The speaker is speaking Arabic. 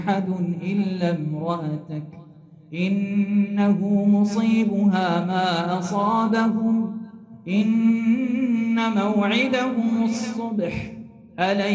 أحد إلا امرأتك إنه مصيبها ما أصابهم إن موعدهم الصبح أليس